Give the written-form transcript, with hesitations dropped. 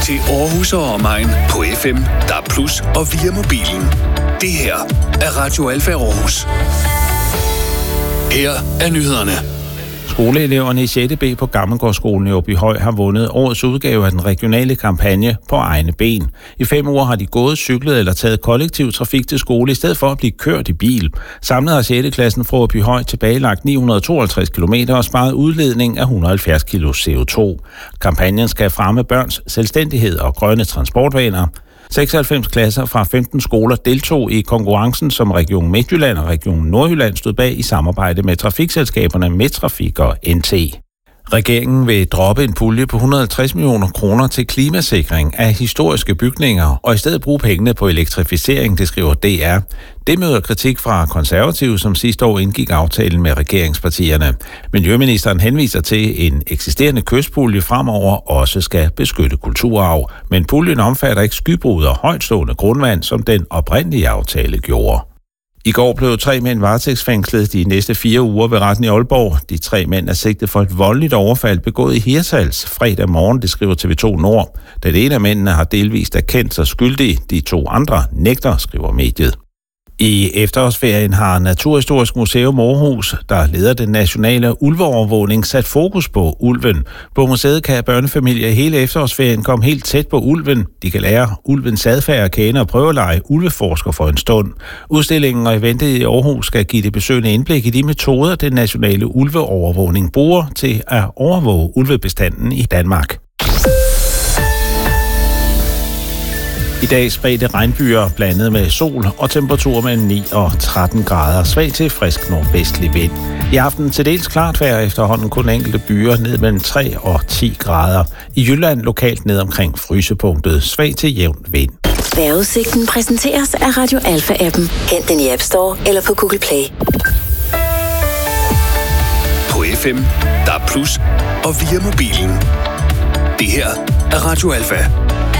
til Aarhus og omegn på FM, DAB+ og via mobilen. Det her er Radio Alfa Aarhus. Her er nyhederne. Skoleeleverne i 6. B på Gammelgårdsskolen i Åbyhøj har vundet årets udgave af den regionale kampagne På egne ben. I 5 uger har de gået, cyklet eller taget kollektiv trafik til skole i stedet for at blive kørt i bil. Samlet har 6. klassen fra Åbyhøj tilbagelagt 952 km og sparet udledning af 170 kg CO2. Kampagnen skal fremme børns selvstændighed og grønne transportvaner. 96 klasser fra 15 skoler deltog i konkurrencen, som Region Midtjylland og Region Nordjylland stod bag i samarbejde med trafikselskaberne Medtrafik og NT. Regeringen vil droppe en pulje på 150 millioner kroner til klimasikring af historiske bygninger og i stedet bruge pengene på elektrificering, det skriver DR. Det møder kritik fra konservative, som sidste år indgik aftalen med regeringspartierne. Miljøministeren henviser til, en eksisterende kystpulje fremover også skal beskytte kulturarv, men puljen omfatter ikke skybrud og højtstående grundvand, som den oprindelige aftale gjorde. I går blev 3 mænd varetægtsfængslet de næste 4 uger ved retten i Aalborg. De 3 mænd er sigtet for et voldeligt overfald begået i Hirtshals fredag morgen, det skriver TV2 Nord. Den ene af mændene har delvist erkendt sig skyldig, de 2 andre nægter, skriver mediet. I efterårsferien har Naturhistorisk Museum Aarhus, der leder den nationale ulveovervågning, sat fokus på ulven. På museet kan børnefamilier hele efterårsferien komme helt tæt på ulven. De kan lære ulvens adfærd at kende og prøve at lege ulveforsker for en stund. Udstillingen og eventet i Aarhus skal give det besøgende indblik i de metoder, den nationale ulveovervågning bruger til at overvåge ulvebestanden i Danmark. I dag spredte regnbyer blandet med sol og temperaturer mellem 9 og 13 grader. Svag til frisk nordvestlig vind. I aften til dels klart vejr, efterhånden kun enkelte byer ned mellem 3 og 10 grader. I Jylland lokalt ned omkring frysepunktet. Svag til jævn vind. Vejrudsigten præsenteres af Radio Alfa-appen. Hent den i App Store eller på Google Play. På FM, DAB+ og via mobilen. Det her er Radio Alfa.